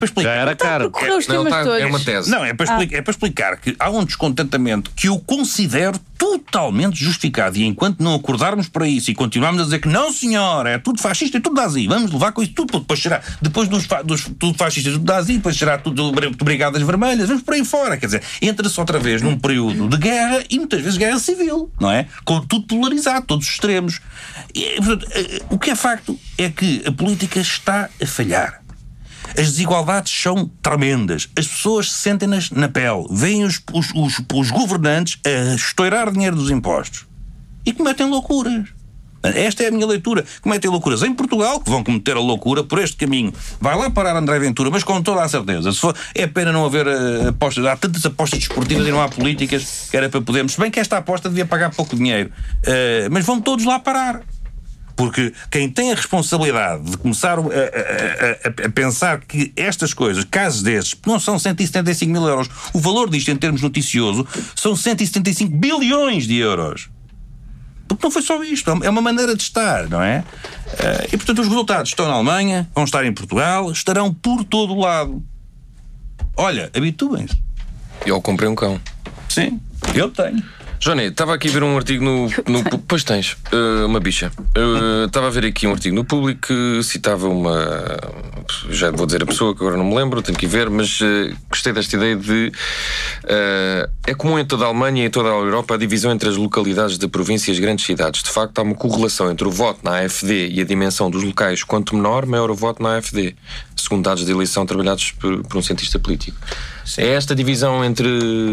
para explicar. Já era caro. Percorreu os temas todos. É uma tese. Não, é para explicar que há um descontentamento que eu considero totalmente justificado, e enquanto não acordarmos para isso e continuarmos a dizer que não, senhor, é tudo fascista, é tudo nazi, vamos levar com isso tudo, depois será, depois dos tudo fascistas, tudo nazi, depois será tudo brigadas vermelhas, vamos por aí fora, quer dizer, entra-se outra vez num período de guerra e muitas vezes guerra civil, não é? Com tudo polarizado, todos os extremos. E, portanto, o que é facto é que a política está a falhar. As desigualdades são tremendas. As pessoas sentem-nas na pele. Veem os governantes a estourar dinheiro dos impostos. E cometem loucuras. Esta é a minha leitura. Cometem loucuras em Portugal, que vão cometer a loucura por este caminho. Vai lá parar André Ventura, mas com toda a certeza. Se for, é pena não haver apostas. Há tantas apostas desportivas e não há políticas que era para podermos. Se bem que esta aposta devia pagar pouco dinheiro. Mas vão todos lá parar. Porque quem tem a responsabilidade de começar a pensar que estas coisas, casos destes, não são 175 mil euros, o valor disto em termos noticioso são 175 bilhões de euros. Porque não foi só isto, é uma maneira de estar, não é? E portanto os resultados estão na Alemanha, vão estar em Portugal, estarão por todo o lado. Olha, habituem-se. Eu comprei um cão. Sim, eu tenho. Johnny, estava aqui a ver um artigo no pois tens, uma bicha. Estava a ver aqui um artigo no Público que citava uma... Já vou dizer a pessoa, que agora não me lembro, tenho que ir ver, mas gostei desta ideia de... é comum em toda a Alemanha e em toda a Europa a divisão entre as localidades da província e as grandes cidades. De facto, há uma correlação entre o voto na AfD e a dimensão dos locais. Quanto menor, maior o voto na AfD. Segundo dados de eleição trabalhados por um cientista político. Sim. É esta divisão entre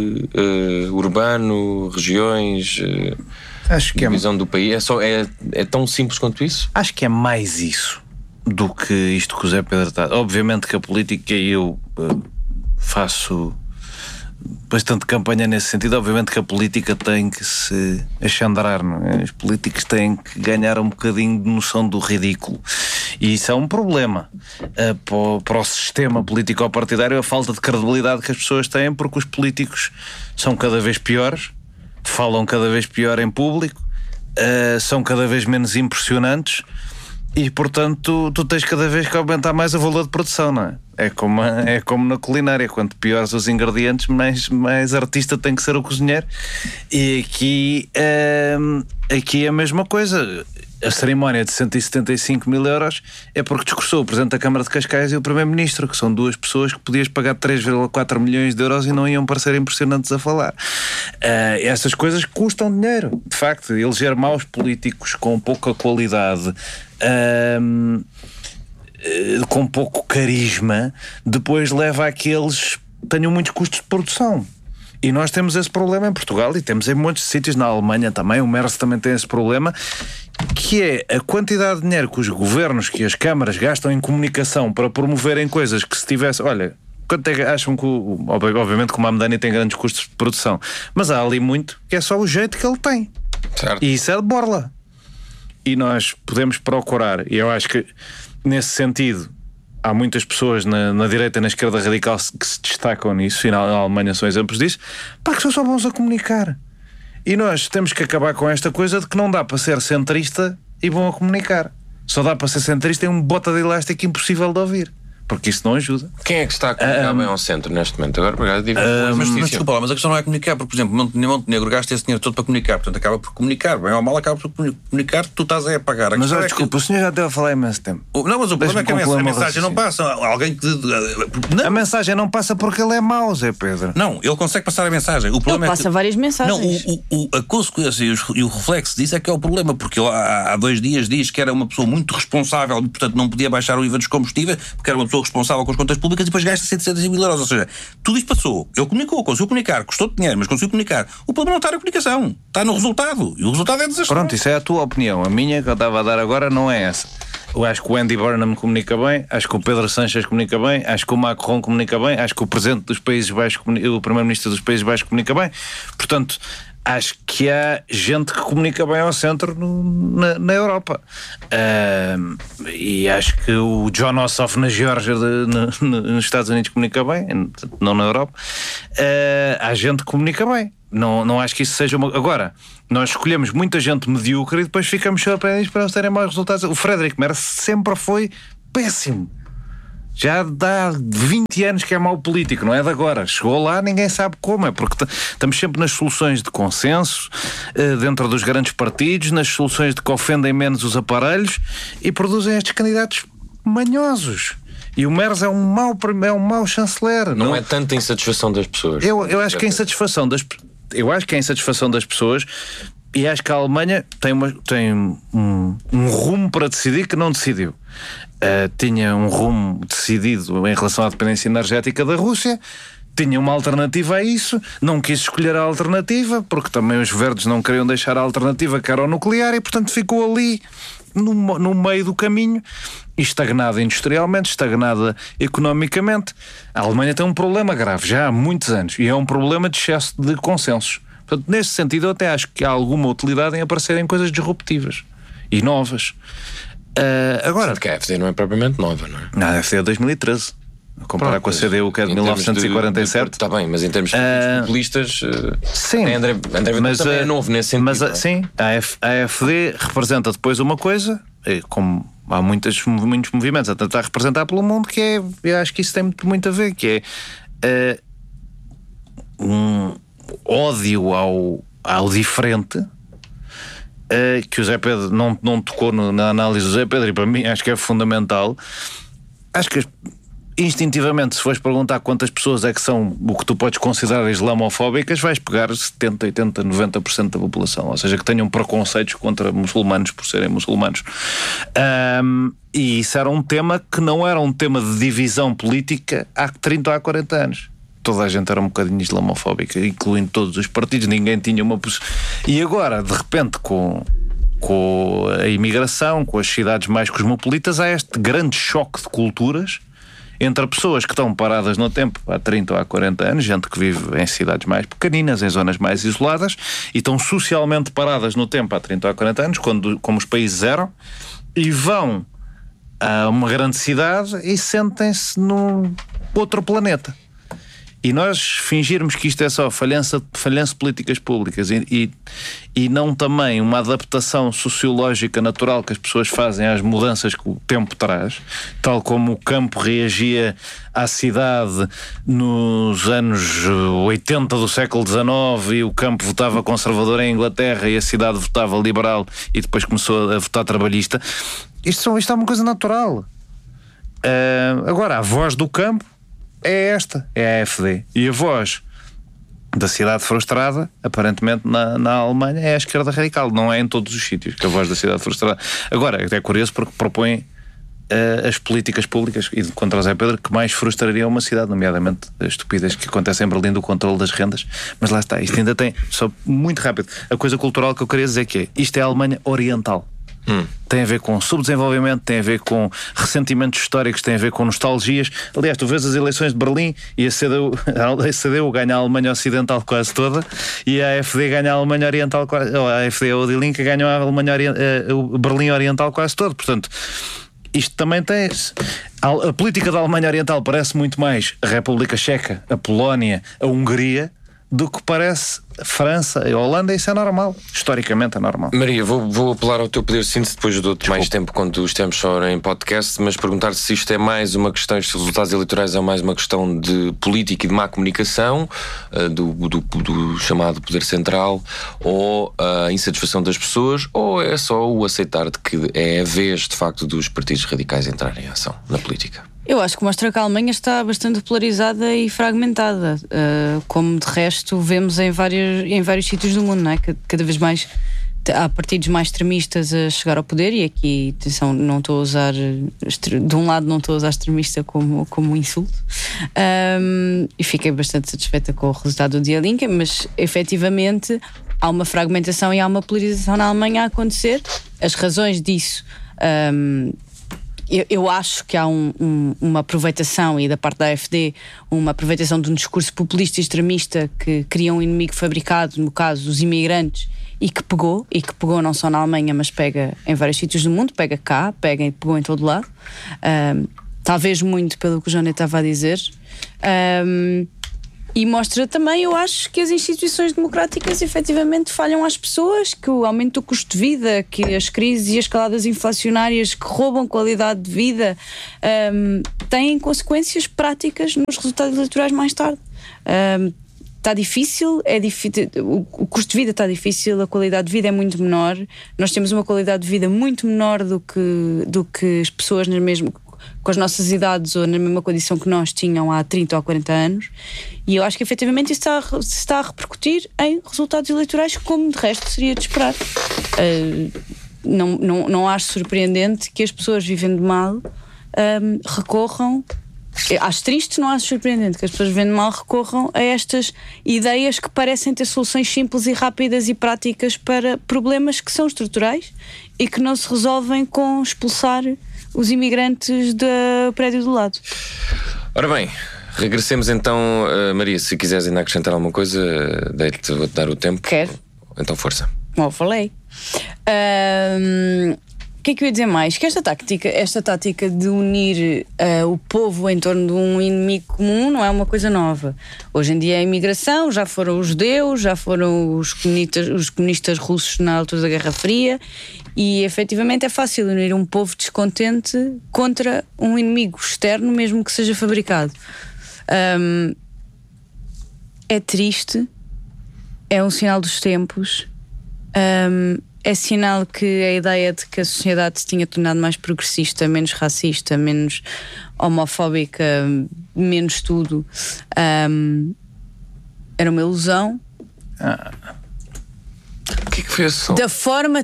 urbano, regiões, acho que divisão do país, é tão simples quanto isso? Acho que é mais isso do que isto que o Zé Pedro está. Obviamente que a política, eu faço bastante campanha nesse sentido. Obviamente que a política tem que se achandrar, não é? Os políticos têm que ganhar um bocadinho de noção do ridículo, e isso é um problema para o sistema político-partidário, a falta de credibilidade que as pessoas têm, porque os políticos são cada vez piores, falam cada vez pior em público, são cada vez menos impressionantes. E, portanto, tu tens cada vez que aumentar mais o valor de produção, não é? É como na culinária. Quanto piores os ingredientes, mais artista tem que ser o cozinheiro. E aqui é a mesma coisa. A cerimónia de 175 mil euros é porque discursou o Presidente da Câmara de Cascais e o Primeiro-Ministro, que são duas pessoas que podias pagar 3,4 milhões de euros e não iam parecer impressionantes a falar. Essas coisas custam dinheiro. De facto, eleger maus políticos com pouca qualidade, com pouco carisma, depois leva àqueles que tenham muitos custos de produção. E nós temos esse problema em Portugal e temos em muitos sítios, na Alemanha também. O Merz também tem esse problema, que é a quantidade de dinheiro que os governos, que as câmaras gastam em comunicação para promoverem coisas que, se tivesse... Olha, quanto é que acham que obviamente que o Mamdani tem grandes custos de produção, mas há ali muito que é só o jeito que ele tem. Certo. E isso é de borla. E nós podemos procurar, e eu acho que nesse sentido há muitas pessoas na direita e na esquerda radical que se destacam nisso, e na Alemanha são exemplos disso, que são só bons a comunicar. E nós temos que acabar com esta coisa de que não dá para ser centrista e bom a comunicar. Só dá para ser centrista em um bota de elástico impossível de ouvir, porque isso não ajuda. Quem é que está a comunicar bem ao centro neste momento? Agora digo mas desculpa lá, mas a questão não é comunicar, porque, por exemplo, Montenegro gasta esse dinheiro todo para comunicar, portanto acaba por comunicar, bem ou mal acaba por comunicar, tu estás a pagar. Mas desculpa, o senhor já esteve a falar imenso tempo. Não, mas o problema é que a mensagem não passa. Alguém que... Não. A mensagem não passa porque ele é mau, Zé Pedro. Não, ele consegue passar a mensagem. O problema ele passa várias mensagens. Não, a consequência e o reflexo disso é que é o problema, porque ele há 2 dias diz que era uma pessoa muito responsável e, portanto, não podia baixar o IVA dos combustíveis, porque era uma pessoa responsável com as contas públicas, e depois gasta 175 mil euros. Ou seja, tudo isto passou. Ele comunicou, conseguiu comunicar, custou de dinheiro, mas conseguiu comunicar. O problema não está na comunicação, está no resultado. E o resultado é desastroso. Pronto, isso é a tua opinião. A minha, que eu estava a dar agora, não é essa. Eu acho que o Andy Burnham comunica bem, acho que o Pedro Sánchez comunica bem, acho que o Macron comunica bem, acho que o Presidente dos Países Baixos, o Primeiro-Ministro dos Países Baixos comunica bem. Portanto, acho que há gente que comunica bem ao centro na Europa. E acho que o John Ossoff na Geórgia, nos Estados Unidos, comunica bem, não na Europa. Há gente que comunica bem. Não acho que isso seja uma... Agora, nós escolhemos muita gente medíocre e depois ficamos surpreendidos para eles terem maus resultados. O Friedrich Merz sempre foi péssimo. Já dá 20 anos que é mau político, não é de agora. Chegou lá, ninguém sabe como. É porque estamos sempre nas soluções de consenso, dentro dos grandes partidos, nas soluções de que ofendem menos os aparelhos e produzem estes candidatos manhosos. E o Merz é um mau chanceler. Não é tanta insatisfação das pessoas. Eu acho que a insatisfação das pessoas, e acho que a Alemanha tem um rumo para decidir que não decidiu. Tinha um rumo decidido em relação à dependência energética da Rússia, tinha uma alternativa a isso, não quis escolher a alternativa, porque também os verdes não queriam deixar a alternativa, que era o nuclear, e portanto ficou ali no meio do caminho, e estagnada industrialmente, estagnada economicamente. A Alemanha tem um problema grave já há muitos anos, e é um problema de excesso de consensos. Portanto, nesse sentido, eu até acho que há alguma utilidade em aparecerem coisas disruptivas e novas. Agora, que a AfD não é propriamente nova, não é? Não, a AfD é 2013. A comparar com a CDU, que é de 1947. Está bem, mas em termos de populistas, sim, André Ventura também é novo nesse sentido. Mas sim, a AfD representa depois uma coisa, como há muitos movimentos a tentar representar pelo mundo, que é, eu acho que isso tem muito a ver, que é um ódio ao diferente, que o Zé Pedro não tocou na análise do Zé Pedro, e para mim acho que é fundamental. Acho que instintivamente, se fores perguntar quantas pessoas é que são o que tu podes considerar islamofóbicas, vais pegar 70, 80, 90% da população, ou seja, que tenham preconceitos contra muçulmanos por serem muçulmanos. E isso era um tema que não era um tema de divisão política há 30 ou há 40 anos. Toda a gente era um bocadinho islamofóbica, incluindo todos os partidos, ninguém tinha uma posição. E agora, de repente, com a imigração, com as cidades mais cosmopolitas, há este grande choque de culturas entre pessoas que estão paradas no tempo há 30 ou há 40 anos, gente que vive em cidades mais pequeninas, em zonas mais isoladas, e estão socialmente paradas no tempo há 30 ou há 40 anos, como os países eram, e vão a uma grande cidade e sentem-se num outro planeta. E nós fingirmos que isto é só falhança de políticas públicas e não também uma adaptação sociológica natural que as pessoas fazem às mudanças que o tempo traz, tal como o campo reagia à cidade nos anos 80 do século XIX, e o campo votava conservador em Inglaterra e a cidade votava liberal e depois começou a votar trabalhista. Isto é uma coisa natural. Agora, a voz do campo é a AfD. E a voz da cidade frustrada, aparentemente na Alemanha, é a esquerda radical. Não é em todos os sítios que a voz da cidade frustrada. Agora, é curioso porque propõe as políticas públicas e contra o Zé Pedro que mais frustrariam uma cidade, nomeadamente as estupidez que acontecem em Berlim do controle das rendas. Mas lá está, isto ainda tem, só muito rápido, a coisa cultural que eu queria dizer, que é, isto é a Alemanha oriental. Tem a ver com subdesenvolvimento, tem a ver com ressentimentos históricos, tem a ver com nostalgias. Aliás, tu vês as eleições de Berlim e a CDU ganha a Alemanha Ocidental quase toda, e a AfD ganha a Alemanha Oriental quase, ou a AfD ou a Die Linke ganham a Berlim Oriental quase todo. Portanto, isto também tem. A política da Alemanha Oriental parece muito mais a República Checa, a Polónia, a Hungria, do que parece a França e a Holanda. Isso é normal, historicamente é normal. Maria, vou apelar ao teu poder de síntese, depois dou-te mais tempo quando estamos só em podcast, mas perguntar se isto é mais uma questão, estes resultados eleitorais é mais uma questão de política e de má comunicação, do chamado poder central, ou a insatisfação das pessoas, ou é só o aceitar de que é a vez de facto dos partidos radicais entrarem em ação na política? Eu acho que mostra que a Alemanha está bastante polarizada e fragmentada, como de resto vemos em vários sítios do mundo, não é? Cada vez mais há partidos mais extremistas a chegar ao poder, e aqui, atenção, não estou a usar, de um lado não estou a usar extremista como insulto, e fiquei bastante satisfeita com o resultado do Die Linke, mas efetivamente há uma fragmentação e há uma polarização na Alemanha a acontecer. As razões disso, eu acho que há uma aproveitação, e da parte da AfD, uma aproveitação de um discurso populista e extremista que cria um inimigo fabricado, no caso os imigrantes, e que pegou não só na Alemanha, mas pega em vários sítios do mundo, pega cá, pegou em todo lado, talvez muito pelo que o Johnny estava a dizer, E mostra também, eu acho, que as instituições democráticas efetivamente falham às pessoas, que o aumento do custo de vida, que as crises e as escaladas inflacionárias que roubam qualidade de vida têm consequências práticas nos resultados eleitorais mais tarde. Está difícil, o custo de vida está difícil, a qualidade de vida é muito menor. Nós temos uma qualidade de vida muito menor do que as pessoas com as nossas idades ou na mesma condição que nós tinham há 30 ou 40 anos, e eu acho que efetivamente isso está a repercutir em resultados eleitorais, como de resto seria de esperar. Não acho surpreendente que as pessoas vivendo mal recorram. Acho triste, não acho surpreendente que as pessoas vivendo mal recorram a estas ideias que parecem ter soluções simples e rápidas e práticas para problemas que são estruturais e que não se resolvem com expulsar os imigrantes do prédio do lado. Ora bem, regressemos então. Maria, se quiseres ainda acrescentar alguma coisa, vou-te dar o tempo. Quero. Então força. Bom, falei. O que é que eu ia dizer mais? Que esta tática de unir o povo em torno de um inimigo comum não é uma coisa nova. Hoje em dia é a imigração, já foram os judeus, já foram os comunistas russos na altura da Guerra Fria, e efetivamente é fácil unir um povo descontente contra um inimigo externo, mesmo que seja fabricado. É triste, é um sinal dos tempos. É sinal que a ideia de que a sociedade se tinha tornado mais progressista, menos racista, menos homofóbica, menos tudo, era uma ilusão. O que foi esse som? Da forma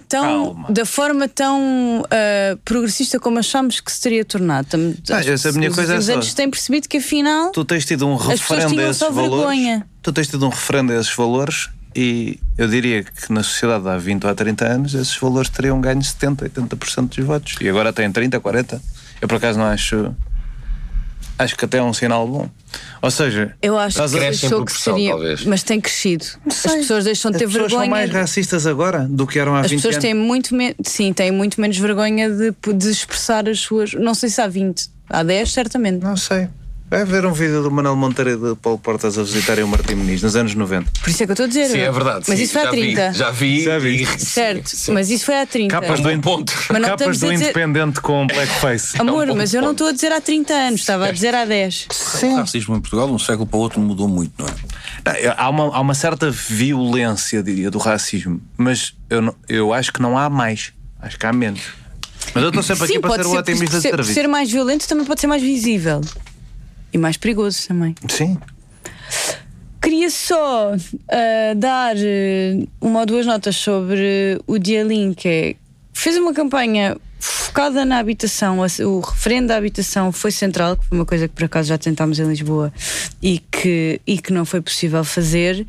tão progressista como achámos que se teria tornado. Essa minha coisa é os anos têm percebido que afinal tu tens tido um referendo a esses valores. Tu tens tido um referendo a esses valores. E eu diria que na sociedade há 20 ou há 30 anos esses valores teriam ganho 70%, 80% dos votos. E agora têm 30%, 40%. Eu por acaso não acho que até é um sinal bom. Ou seja, eu acho que seria, talvez. Mas tem crescido. As pessoas deixam de ter vergonha. As pessoas são mais racistas agora do que eram há 20 anos. As pessoas têm muito menos vergonha de expressar as suas. Não sei se há 20, há 10 certamente. Não sei. Vai ver um vídeo do Manuel Monteiro e de Paulo Portas a visitarem o Martim Muniz nos anos 90. Por isso é que eu estou a dizer. Sim, é verdade. Mas isso foi há 30. Já vi. Certo, sim. Mas isso foi há 30. Capas do Independente com blackface. Amor, mas eu não estou a dizer há 30 anos, estava a dizer há 10. Sim. O racismo em Portugal, de um século para o outro, mudou muito, não é? Há uma certa violência, diria, do racismo, mas eu acho que não há mais. Acho que há menos. Mas eu estou sempre aqui para ser o otimista de serviço. Ser mais violento também pode ser mais visível. E mais perigoso também. Sim. Queria só dar uma ou duas notas sobre o Dialin, que fez uma campanha focada na habitação. O referendo da habitação foi central, que foi uma coisa que por acaso já tentámos em Lisboa e que não foi possível fazer.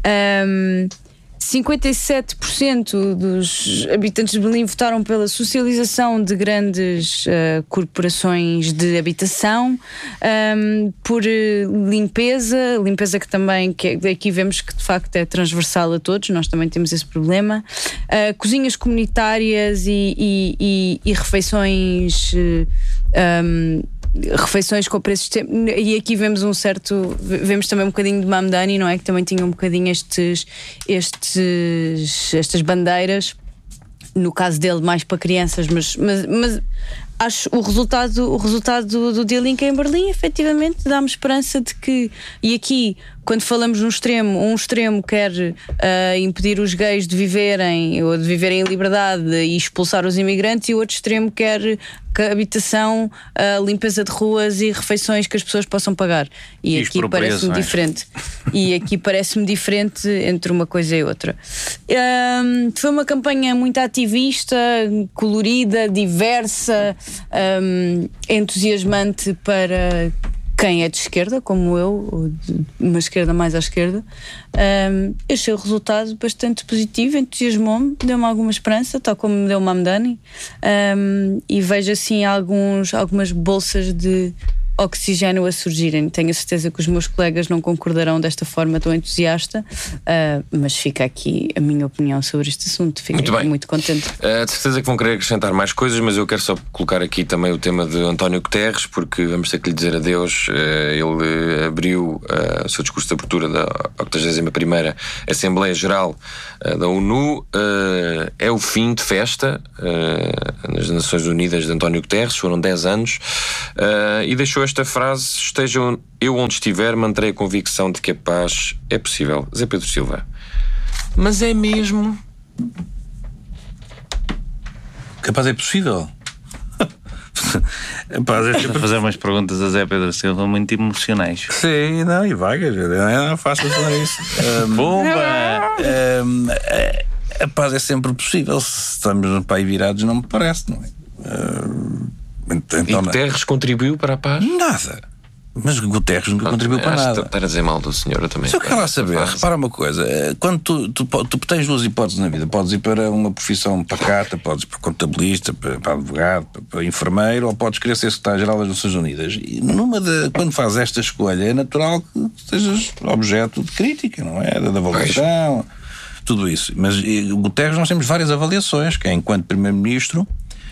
57% dos habitantes de Berlim votaram pela socialização de grandes corporações de habitação, por limpeza que também, aqui vemos que de facto é transversal a todos, nós também temos esse problema, cozinhas comunitárias e refeições com preços, e aqui vemos vemos também um bocadinho de Mamdani, não é? Que também tinha um bocadinho estas bandeiras, no caso dele mais para crianças, mas acho o resultado do Dialink em Berlim efetivamente dá-me esperança de que, e aqui quando falamos num extremo, um extremo quer impedir os gays de viverem em liberdade e expulsar os imigrantes, e o outro extremo quer que a habitação, limpeza de ruas e refeições que as pessoas possam pagar. E aqui parece-me diferente. E aqui parece-me diferente entre uma coisa e outra. Foi uma campanha muito ativista, colorida, diversa, entusiasmante para quem é de esquerda, como eu, ou de uma esquerda mais à esquerda. Achei o resultado bastante positivo, entusiasmou-me, deu-me alguma esperança, tal como me deu o Mamdani, e vejo assim algumas bolsas de oxigénio a surgirem. Tenho a certeza que os meus colegas não concordarão desta forma tão entusiasta, mas fica aqui a minha opinião sobre este assunto. Fico muito contente. De certeza que vão querer acrescentar mais coisas, mas eu quero só colocar aqui também o tema de António Guterres, porque vamos ter que lhe dizer adeus. Ele abriu o seu discurso de abertura da 81ª Assembleia Geral da ONU. É o fim de festa nas Nações Unidas de António Guterres, foram 10 anos, e deixou esta frase: esteja eu onde estiver, manterei a convicção de que a paz é possível. Zé Pedro Silva. Mas é mesmo? Que a paz é possível? A fazer umas perguntas a Zé Pedro Silva muito emocionais. Sim, não, e vagas, não faço isso. Bomba! A paz é sempre possível. Se estamos no país virados, não me parece, não é? Então, e Guterres contribuiu para a paz? Nada. Mas Guterres nunca contribuiu para nada. Estar a dizer mal do senhor, eu também. Se eu quero lá saber, repara uma coisa: quando tu tens duas hipóteses na vida, podes ir para uma profissão pacata, podes ir para contabilista, para advogado, para enfermeiro, ou podes querer ser secretário-geral das Nações Unidas. E quando fazes esta escolha, é natural que sejas objeto de crítica, não é? Da avaliação, tudo isso. Mas o Guterres, nós temos várias avaliações, que é enquanto primeiro-ministro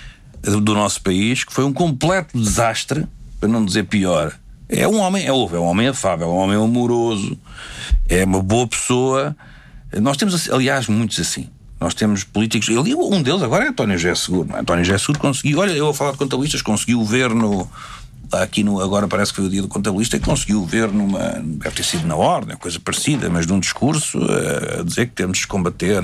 do nosso país, que foi um completo desastre, para não dizer pior. É um homem afável, é um homem amoroso, é uma boa pessoa. Nós temos, aliás, muitos assim. Nós temos políticos, um deles agora é António José Seguro. António José Seguro conseguiu, olha, eu a falar de contabilistas, conseguiu ver agora parece que foi o dia do contabilista, e conseguiu ver deve ter sido na ordem, coisa parecida, mas num discurso a dizer que temos de combater.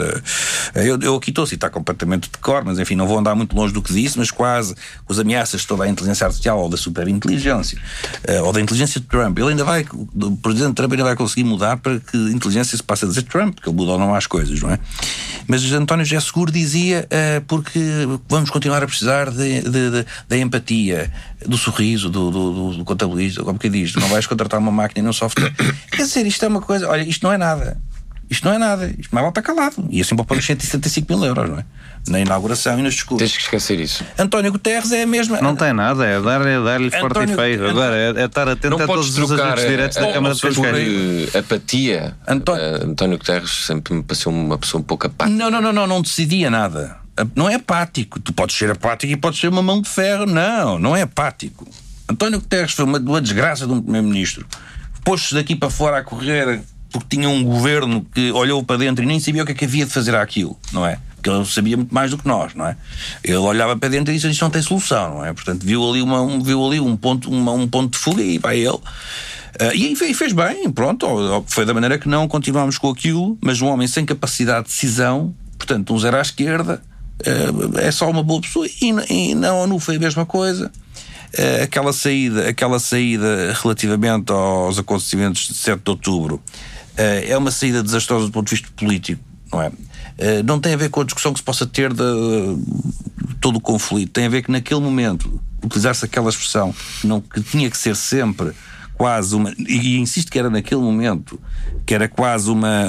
Eu aqui estou a citar completamente de cor, mas enfim, não vou andar muito longe do que disse, mas quase com as ameaças de toda a inteligência artificial ou da superinteligência ou da inteligência de Trump. O presidente Trump ainda vai conseguir mudar para que a inteligência se passe a dizer Trump, porque ele mudou não as coisas, não é? Mas António José Seguro dizia porque vamos continuar a precisar da empatia, do sorriso do contabilista, como que diz, não vais contratar uma máquina e não software. Quer dizer, isto é uma coisa, olha, isto não é nada, isto mais vale estar calado. E assim para pôr os 175 mil euros, não é? Na inauguração e nos discursos. Tens que esquecer isso. António Guterres é a mesma. Não tem nada, é dar-lhe forte e feio. Agora é estar atento a todos os ajudos diretos da Câmara de Pesqueira. Apatia. António Guterres sempre me pareceu uma pessoa um pouco apática. Não decidia nada. Não é apático. Tu podes ser apático e podes ser uma mão de ferro. Não é apático. António Guterres foi uma desgraça de um primeiro-ministro. Pôs-se daqui para fora a correr porque tinha um governo que olhou para dentro e nem sabia o que é que havia de fazer àquilo, não é? Porque ele sabia muito mais do que nós, não é? Ele olhava para dentro e disse: isto não tem solução, não é? Portanto, viu ali um ponto de fuga e vai ele. E fez bem, pronto. Foi da maneira que não continuámos com aquilo, mas um homem sem capacidade de decisão, portanto, um zero à esquerda, é só uma boa pessoa. E na ONU foi a mesma coisa. Aquela saída relativamente aos acontecimentos de 7 de outubro é uma saída desastrosa do ponto de vista político, não é? Não tem a ver com a discussão que se possa ter de todo o conflito. Tem a ver que naquele momento utilizar-se aquela expressão que tinha que ser sempre quase uma, e insisto que era naquele momento, que era quase uma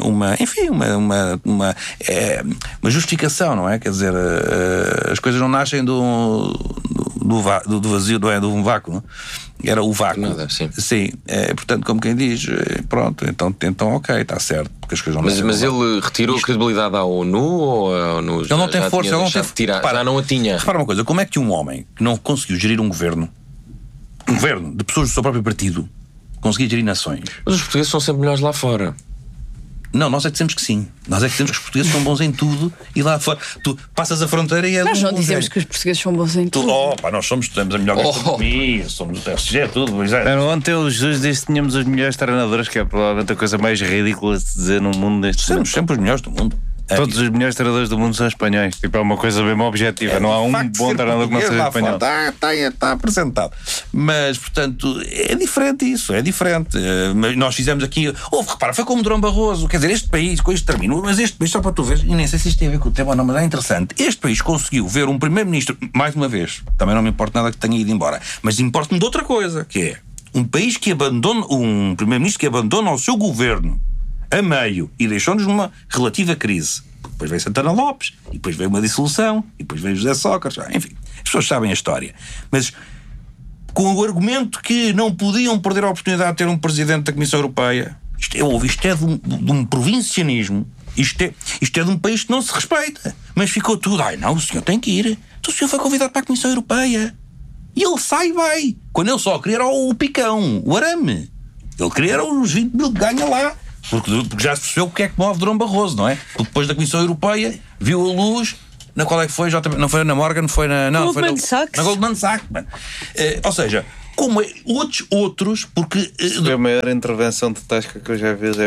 justificação, não é? Quer dizer, as coisas não nascem do vazio, não é? De um vácuo, não? Era o vácuo. Nada, sim. Sim, portanto, como quem diz, pronto, então ok, está certo. Porque as coisas não mas ele retirou a credibilidade à ONU ou a ONU ele não tem força, ele não tem tirar, já não a tinha. Repara uma coisa, como é que um homem que não conseguiu gerir um governo de pessoas do seu próprio partido conseguia gerir nações? Mas os portugueses são sempre melhores lá fora. Não, nós é que dizemos que sim. Nós é que dizemos que os portugueses são bons em tudo e lá fora tu passas a fronteira e é. Nós não dizemos que os portugueses são bons em tudo. Nós temos a melhor gastronomia, somos o TSG, tudo. Ontem o Jesus disse que tínhamos os melhores treinadores, que é provavelmente a coisa mais ridícula de se dizer no mundo neste momento. Somos sempre os melhores do mundo. Todos os melhores treinadores do mundo são espanhóis. Tipo, é uma coisa bem objetiva. Não há um bom treinador que não seja espanhol. Está apresentado. Mas, portanto, é diferente isso. É diferente. Mas nós fizemos aqui. Repara, foi como Durão Barroso. Quer dizer, este país, com isto termino, mas este país, só para tu ver, e nem sei se isto tem a ver com o tema ou não, mas é interessante. Este país conseguiu ver um primeiro-ministro, mais uma vez, também não me importa nada que tenha ido embora, mas importa-me de outra coisa, que é um país que abandona, um primeiro-ministro que abandona o seu governo a meio e deixou-nos numa relativa crise. Depois veio Santana Lopes, e depois veio uma dissolução, e depois veio José Sócrates, enfim, as pessoas sabem a história. Mas com o argumento que não podiam perder a oportunidade de ter um presidente da Comissão Europeia. Isto é de um provincianismo. Isto é de um país que não se respeita. Mas ficou tudo. Não, o senhor tem que ir. Então o senhor foi convidado para a Comissão Europeia. E ele sai e vai. Quando ele só queria era o picão, o arame. Ele queria era os 20 mil que ganha lá. Porque já se percebeu o que é que move Durão Barroso, não é? Porque depois da Comissão Europeia viu a luz. Na qual é que foi? Não foi na Morgan, foi na. Não, foi na Goldman Sachs. Ou seja, como outros, porque. Foi a maior intervenção de tasca que eu já vi.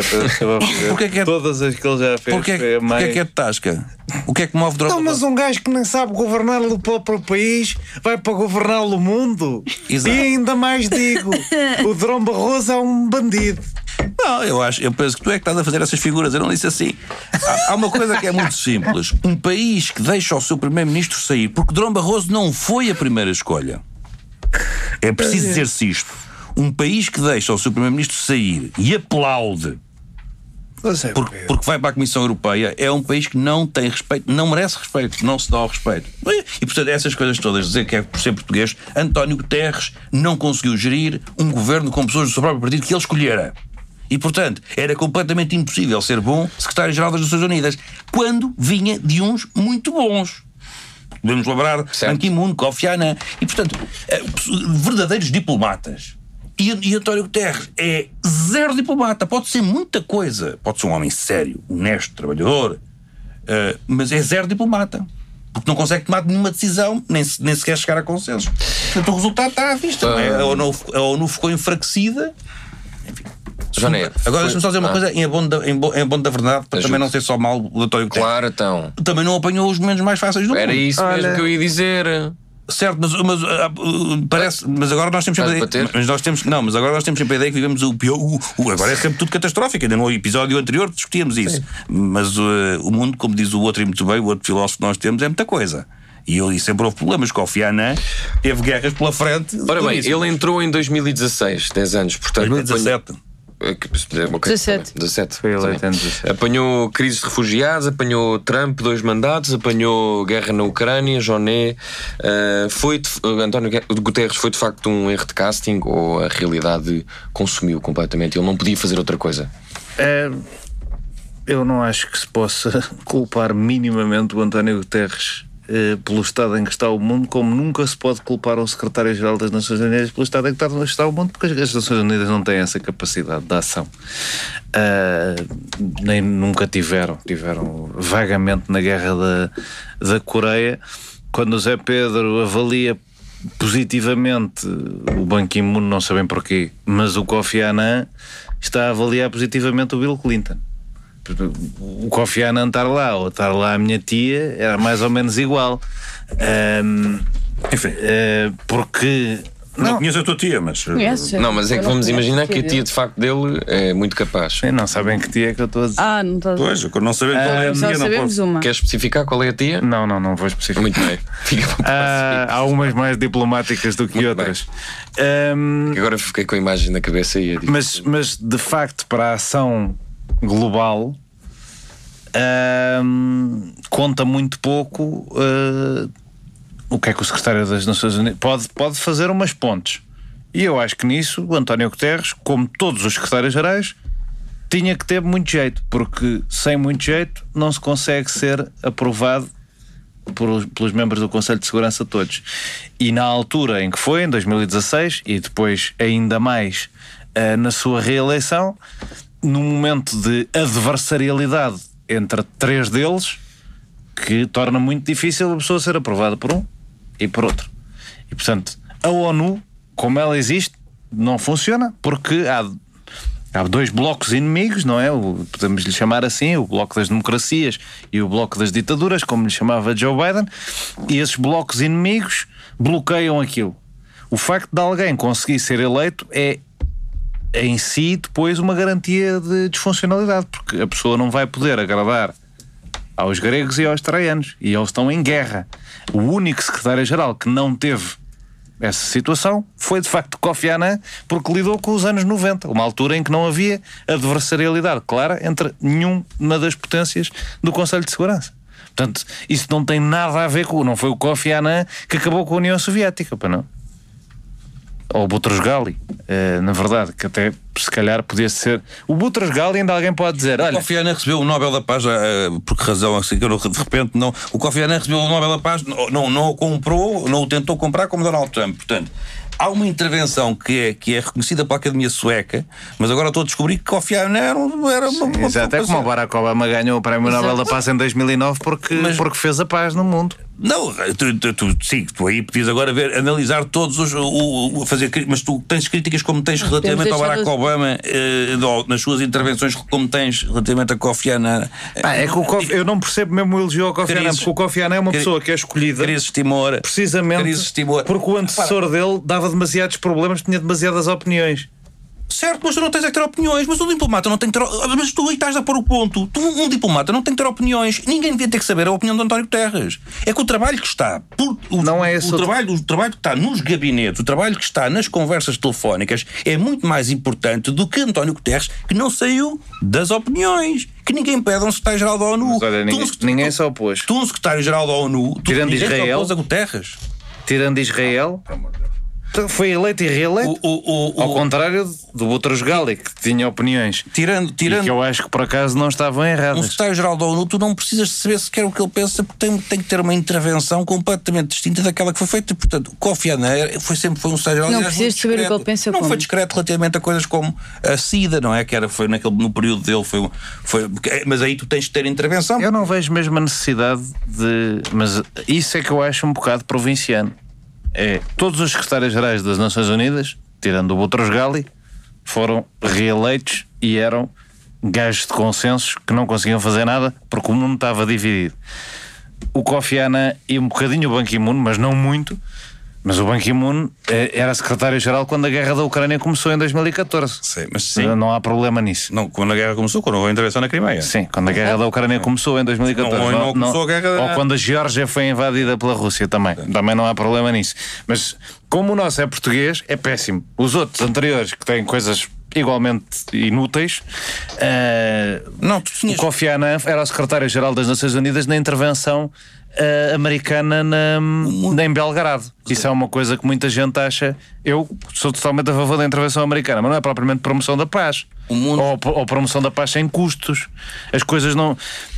Todas as que ele já fez. Porquê é que é de tasca? O que é que move Durão Barroso? Mas um gajo que nem sabe governar o próprio país vai para governar o mundo. Exato. E ainda mais digo: o Durão Barroso é um bandido. Não, eu penso que tu é que estás a fazer essas figuras. Eu não disse assim. Há uma coisa que é muito simples. Um país que deixa o seu primeiro-ministro sair, porque Durão Barroso não foi a primeira escolha. É preciso dizer-se isto. Um país que deixa o seu primeiro-ministro sair e aplaude porque vai para a Comissão Europeia é um país que não tem respeito, não merece respeito, não se dá ao respeito. E portanto, essas coisas todas, dizer que é por ser português, António Guterres não conseguiu gerir um governo com pessoas do seu próprio partido que ele escolhera. E, portanto, era completamente impossível ser bom secretário-geral das Nações Unidas, quando vinha de uns muito bons. Podemos lembrar Ban Ki-moon, Kofi Annan. E, portanto, verdadeiros diplomatas. E António Guterres é zero diplomata. Pode ser muita coisa. Pode ser um homem sério, honesto, trabalhador. Mas é zero diplomata. Porque não consegue tomar nenhuma decisão, nem sequer chegar a consenso. Portanto, o resultado está à vista. A ONU ficou enfraquecida. Enfim. Agora deixa-me só dizer uma coisa em abono da verdade, para também não ser só mal o António Guterres. Claro, então. Também não apanhou os momentos mais fáceis do mundo. Era isso mesmo que eu ia dizer. Certo, mas agora nós temos sempre a ideia. Mas agora nós temos sempre a ideia que vivemos o pior. Agora é sempre tudo catastrófico. Ainda no episódio anterior discutíamos isso. Sim. Mas o mundo, como diz o outro e muito bem, o outro filósofo que nós temos, é muita coisa. E sempre houve problemas. Kofi Annan teve guerras pela frente. Ora bem, ele entrou em 2016, 10 anos, portanto. 2017. 17. Foi eleito em 17. Apanhou crise de refugiados, apanhou Trump 2 mandatos, apanhou guerra na Ucrânia, Joné. António Guterres foi de facto um erro de casting ou a realidade consumiu completamente? Ele não podia fazer outra coisa? Eu não acho que se possa culpar minimamente o António Guterres pelo estado em que está o mundo, como nunca se pode culpar o secretário-geral das Nações Unidas pelo estado em que está o mundo, porque as Nações Unidas não têm essa capacidade de ação. Nem nunca tiveram vagamente na guerra da Coreia, quando o Zé Pedro avalia positivamente o Ban Ki-moon, não sabem porquê, mas o Kofi Annan está a avaliar positivamente o Bill Clinton. O Kofi Annan estar lá ou estar lá a minha tia era mais ou menos igual. Enfim, porque não conheço a tua tia, mas não, mas é que vamos imaginar que a tia de facto dele é muito capaz. Não sabem que tia é que eu estou a dizer. Não estou a dizer. Pois, não sabemos qual é a tia, sabemos uma. Queres especificar qual é a tia? Não vou especificar. Muito bem. Fica há umas mais diplomáticas do que muito outras. Agora fiquei com a imagem na cabeça e mas de facto, para a ação global, conta muito pouco o que é que o secretário das Nações Unidas pode fazer umas pontes, e eu acho que nisso o António Guterres, como todos os secretários-gerais, tinha que ter muito jeito, porque sem muito jeito não se consegue ser aprovado pelos membros do Conselho de Segurança todos. E na altura em que foi, em 2016, e depois ainda mais na sua reeleição, num momento de adversarialidade entre 3 deles, que torna muito difícil a pessoa ser aprovada por um e por outro. E portanto, a ONU, como ela existe, não funciona, porque há 2 blocos inimigos, não é? Podemos lhe chamar assim, o bloco das democracias e o bloco das ditaduras, como lhe chamava Joe Biden, e esses blocos inimigos bloqueiam aquilo. O facto de alguém conseguir ser eleito é em si depois uma garantia de disfuncionalidade, porque a pessoa não vai poder agradar aos gregos e aos troianos, e eles estão em guerra. O único secretário-geral que não teve essa situação foi de facto Kofi Annan, porque lidou com os anos 90, uma altura em que não havia adversarialidade clara entre nenhuma das potências do Conselho de Segurança. Portanto, isso não tem nada a ver com... Não foi o Kofi Annan que acabou com a União Soviética, para não? ou Boutros-Ghali, na verdade, que até se calhar podia ser o Boutros-Ghali. Ainda alguém pode dizer: olha, o Kofi Annan recebeu o Nobel da Paz, por que razão assim, que de repente não. O Kofi Annan recebeu o Nobel da Paz, não o comprou, não o tentou comprar como Donald Trump. Portanto, há uma intervenção que é reconhecida pela Academia Sueca, mas agora estou a descobrir que Kofi Annan era uma exato, é como o Barack Obama ganhou o Prémio Nobel da Paz em 2009 porque fez a paz no mundo. Não, tu aí podias agora analisar todos mas tu tens críticas como tens relativamente ao Barack Obama, nas suas intervenções, como tens relativamente a Kofi Annan. É que eu não percebo mesmo o elogio ao Kofi Annan, porque o Kofi Annan é uma pessoa que é escolhida precisamente porque o antecessor dele dava demasiados problemas, tinha demasiadas opiniões. Certo, mas tu não tens que ter opiniões. Mas um diplomata não tem que ter. Mas tu aí estás a pôr o ponto. Um diplomata não tem que ter opiniões. Ninguém devia ter que saber a opinião de António Guterres. É que o trabalho que está. Não é esse o trabalho que está nos gabinetes, o trabalho que está nas conversas telefónicas é muito mais importante do que António Guterres, que não saiu das opiniões. Que ninguém pede um secretário-geral da ONU. Mas olha, ninguém se opôs. Tu, um secretário-geral da ONU, tirando Israel, a Guterres. Tirando Israel. Foi eleito e reeleito. Ao contrário do Boutros-Ghali, que tinha opiniões. Tirando, e que eu acho que por acaso não estavam erradas. Um secretário-geral da ONU, tu não precisas de saber sequer o que ele pensa, porque tem que ter uma intervenção completamente distinta daquela que foi feita. Portanto, Kofi Annan sempre foi um secretário-geral. Não precisas de saber o que ele pensa. Não foi discreto relativamente a coisas como a SIDA, não é? Que foi no período dele. Mas aí tu tens de ter intervenção. Eu não vejo mesmo a necessidade de. Mas isso é que eu acho um bocado provinciano. Todos os secretários-gerais das Nações Unidas, tirando o Boutros-Ghali, foram reeleitos e eram gajos de consensos que não conseguiam fazer nada porque o mundo estava dividido. O Kofi Annan e um bocadinho o Ban Ki-moon, mas não muito. Mas o Ban Ki-moon era secretário-geral quando a guerra da Ucrânia começou em 2014. Sim. Não há problema nisso. Não, quando a guerra começou, quando houve a intervenção na Crimeia. Sim, quando a guerra da Ucrânia começou em 2014. Não começou a guerra... Ou quando a Geórgia foi invadida pela Rússia também. Também não há problema nisso. Mas como o nosso é português, é péssimo. Os outros anteriores, que têm coisas igualmente inúteis, o Kofi Annan era o secretário-geral das Nações Unidas na intervenção americana em Belgrado. Isso é uma coisa que muita gente acha. Eu sou totalmente a favor da intervenção americana, mas não é propriamente promoção da paz. Ou promoção da paz sem custos. As coisas não.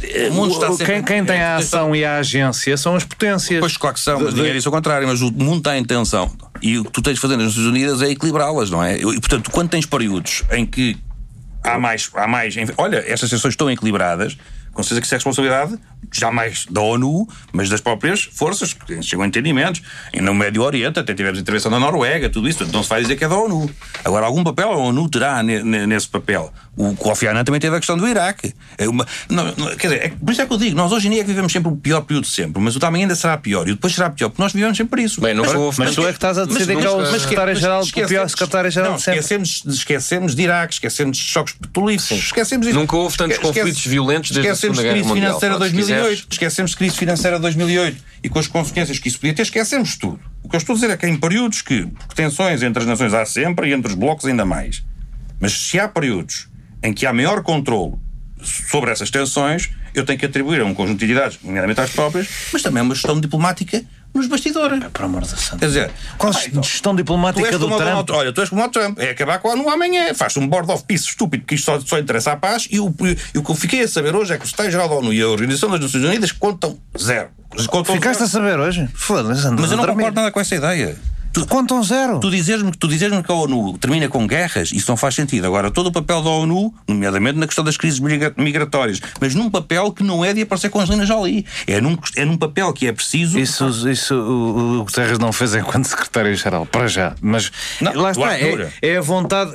Quem tem a ação e a agência são as potências. Pois, claro que são, mas ninguém disse o contrário. Mas o mundo está em tensão. E o que tu tens de fazer nas Nações Unidas é equilibrá-las, não é? E, portanto, quando tens períodos em que há mais. Olha, estas tensões estão equilibradas. Com certeza que isso é responsabilidade jamais da ONU, mas das próprias forças que chegam a entendimentos. E no Médio Oriente até tivemos intervenção da Noruega, tudo isso, não se vai dizer que é da ONU. Agora, algum papel a ONU terá nesse papel. O Kofi Annan também teve a questão do Iraque. Quer dizer, por isso é que eu digo, nós hoje em dia é que vivemos sempre o pior período de sempre, mas o tamanho ainda será pior e depois será pior, porque nós vivemos sempre isso. Bem, mas tu é que estás a decidir que é o secretário-geral, o pior secretário-geral de sempre. Esquecemos de Iraque, esquecemos de choques petrolíferos, esquecemos disso. Nunca houve tantos conflitos violentos desde a Segunda Guerra Mundial. Esquecemos de crise financeira de 2008 e com as consequências que isso podia ter, esquecemos tudo. O que eu estou a dizer é que em períodos que tensões entre as nações há sempre e entre os blocos ainda mais. Mas se há períodos em que há maior controle sobre essas tensões, eu tenho que atribuir a um conjunto de entidades, nomeadamente às próprias, mas também uma gestão diplomática nos bastidores. Por amor de Deus. Quer dizer, qual gestão diplomática do Trump? Olha, tu és como o Trump. É acabar com a ONU amanhã. Faz-te um board of peace estúpido, que isto só interessa à paz. E o que eu fiquei a saber hoje é que o secretário-geral da ONU e a Organização das Nações Unidas contam zero. Ficaste a saber hoje? Foda-se, mas eu não concordo nada com essa ideia. Contam zero. Tu dizes-me que a ONU termina com guerras, isso não faz sentido. Agora, todo o papel da ONU, nomeadamente na questão das crises migratórias, mas num papel que não é de aparecer com Angelina Jolie. É num papel que é preciso... Isso o Guterres não fez enquanto secretário-geral, para já. Mas não, lá está, é a vontade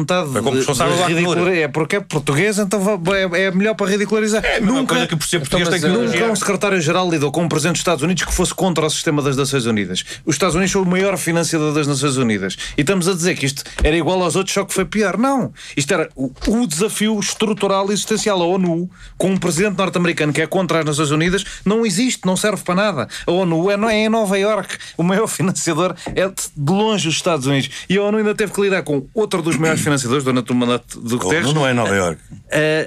de ridicularizar. É porque é português, então é melhor para ridicularizar. Nunca que por ser português tem que nunca um secretário-geral lidou com um presidente dos Estados Unidos que fosse contra o sistema das Nações Unidas. Os Estados Unidos são o maior financiador das Nações Unidas. E estamos a dizer que isto era igual aos outros, só que foi pior. Não. Isto era o desafio estrutural e existencial. A ONU, com um presidente norte-americano que é contra as Nações Unidas, não existe, não serve para nada. A ONU é em Nova Iorque. O maior financiador é de longe os Estados Unidos. E a ONU ainda teve que lidar com outro dos maiores financiadores, durante o mandato do Guterres. Não é Nova Iorque.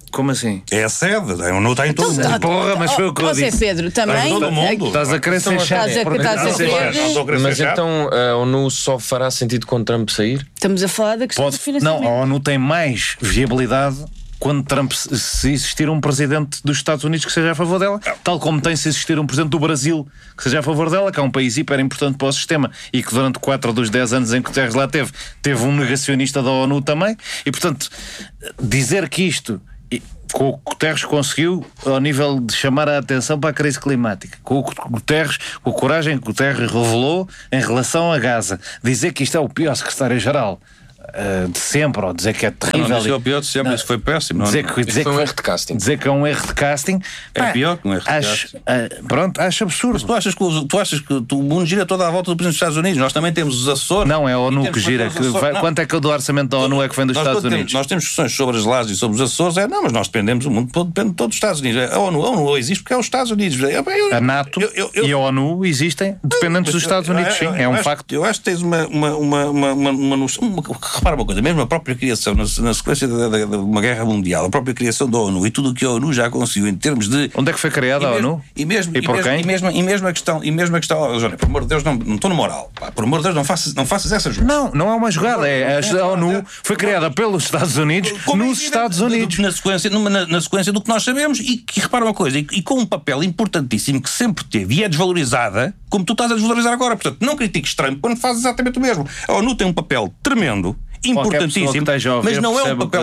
Como assim? É a sede, não está em todo o mundo. Porra, mas foi o que eu Zé disse. Pedro, também. todo mundo. Estás a querer ser Estás a chato. querer. Mas então a ONU só fará sentido quando Trump sair? Estamos a falar da questão do Não, financiamento. a ONU tem mais viabilidade quando Trump, se existir um presidente dos Estados Unidos que seja a favor dela, tal como tem se existir um presidente do Brasil que seja a favor dela, que é um país hiper importante para o sistema e que durante 4 dos 10 anos em que Guterres lá teve um negacionista da ONU também, e portanto dizer que isto com o Guterres conseguiu ao nível de chamar a atenção para a crise climática, com a coragem que o Guterres revelou em relação a Gaza, dizer que isto é o pior secretário-geral de sempre, ou dizer que é terrível. Não, isso é o pior de sempre, isso foi péssimo. Dizer que foi um erro de casting. Dizer que é um erro de casting É pior que um erro de casting. Acho absurdo. Tu achas que o mundo gira toda à volta do presidente dos Estados Unidos? Nós também temos os Açores. Não, é a ONU que gira. Quanto é que do orçamento da ONU é que vem dos Estados Unidos? Nós temos discussões sobre as lajes e sobre os Açores, mas nós dependemos, o mundo todo depende de todos os Estados Unidos. A ONU existe porque é os Estados Unidos. A NATO e a ONU existem dependentes dos Estados Unidos, sim, é um facto. Eu acho que tens uma noção. Repara uma coisa, mesmo a própria criação, na sequência de uma guerra mundial, a própria criação da ONU e tudo o que a ONU já conseguiu em termos de. Onde é que foi criada a ONU? E mesmo a questão, Jónia, por amor de Deus, não estou no moral. Pá, por amor de Deus, não faças essas coisas. Não é uma jogada. A ONU foi criada pelos Estados Unidos nos Estados Unidos. Na sequência do que nós sabemos e que, repara uma coisa, e com um papel importantíssimo que sempre teve e é desvalorizada, como tu estás a desvalorizar agora. Portanto, não critiques Trump quando fazes exatamente o mesmo. A ONU tem um papel tremendo, importantíssimo, mas não é um papel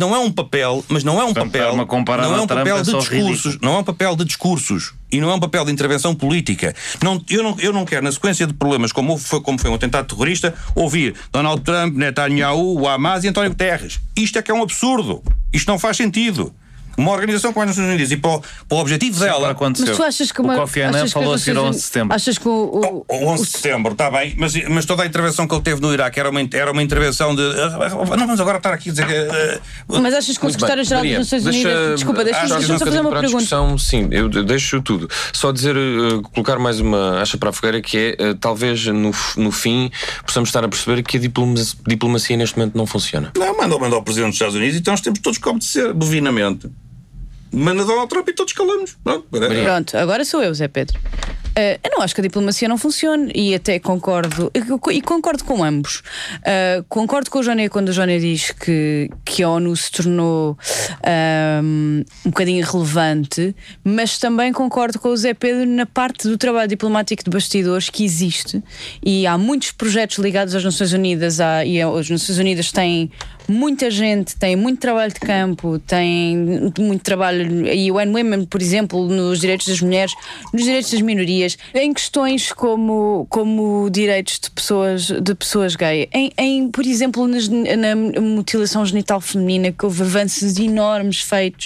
de discursos e não é um papel de intervenção política. Eu não quero, na sequência de problemas como foi um atentado terrorista, ouvir Donald Trump, Netanyahu, o Hamas e António Guterres. Isto é que é um absurdo. Isto não faz sentido. Uma organização como as Nações Unidas e para o objetivo dela. Mas tu achas que o Kofi Annan falou a seguir ao 11 de setembro. Achas que o 11 de setembro, está bem, mas toda a intervenção que ele teve no Iraque era uma intervenção de. Não vamos agora estar aqui a dizer que. Mas achas que o secretário-geral das Nações Unidas. Desculpa, deixa-me só fazer uma pergunta. Sim, eu deixo tudo. Só dizer, colocar mais uma acha para a fogueira, que é talvez no fim possamos estar a perceber que a diplomacia neste momento não funciona. Não, manda ao Presidente dos Estados Unidos e então nós temos todos que obedecer bovinamente. Manda Donald Trump e todos calamos. Pronto, agora sou eu, Zé Pedro. Eu não acho que a diplomacia não funcione e até concordo, e concordo com ambos. Concordo com o Jónia quando o Jónia diz que a ONU se tornou um bocadinho irrelevante, mas também concordo com o Zé Pedro na parte do trabalho diplomático de bastidores que existe, e há muitos projetos ligados às Nações Unidas e as Nações Unidas têm muita gente, tem muito trabalho de campo, tem muito trabalho, e o UN, por exemplo, nos direitos das mulheres, nos direitos das minorias, em questões como direitos de pessoas gay, por exemplo, na mutilação genital feminina, que houve avanços enormes feitos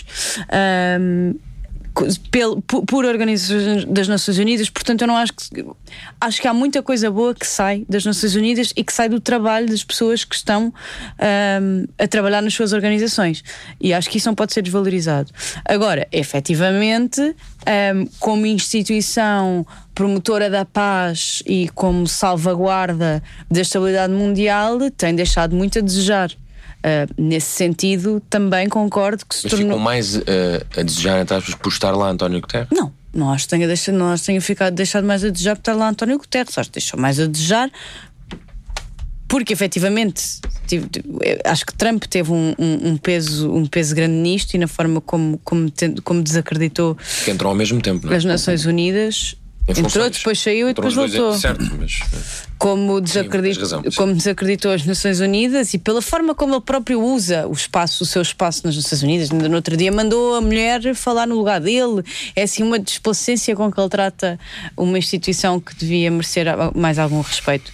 por organizações das Nações Unidas. Portanto, eu não acho que há muita coisa boa que sai das Nações Unidas e que sai do trabalho das pessoas que estão a trabalhar nas suas organizações, e acho que isso não pode ser desvalorizado. Agora, efetivamente, como instituição promotora da paz e como salvaguarda da estabilidade mundial, tem deixado muito a desejar. Nesse sentido, também concordo que se mas tornou... ficam mais a desejar, entre aspas, por estar lá António Guterres? Não acho que tenha deixado mais a desejar por estar lá António Guterres. Acho que deixou mais a desejar porque, efetivamente, acho que Trump teve um peso grande nisto e na forma como desacreditou que entrou ao mesmo tempo, não é? As Nações Unidas. Entrou, depois saiu e depois voltou. Certo, mas... Como desacreditou as Nações Unidas e pela forma como ele próprio usa o seu espaço nas Nações Unidas. Ainda no outro dia mandou a mulher falar no lugar dele. É assim uma desplicência com que ele trata uma instituição que devia merecer mais algum respeito.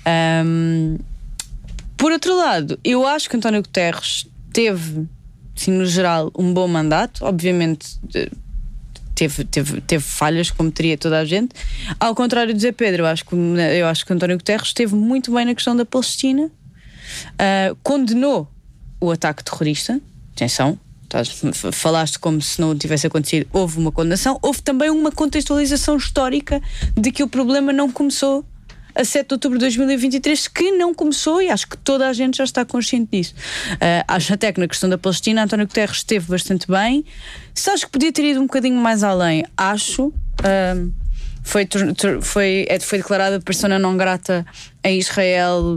Por outro lado, eu acho que António Guterres teve, assim, no geral, um bom mandato. Obviamente teve falhas, como teria toda a gente. Ao contrário de Zé Pedro, eu acho que António Guterres esteve muito bem na questão da Palestina, condenou o ataque terrorista. Atenção, falaste como se não tivesse acontecido. Houve uma condenação, houve também uma contextualização histórica de que o problema não começou a 7 de outubro de 2023 que não começou, e acho que toda a gente já está consciente disso. Acho até que na questão da Palestina António Guterres esteve bastante bem. Se acho que podia ter ido um bocadinho mais além, acho. Foi declarada persona não grata em Israel.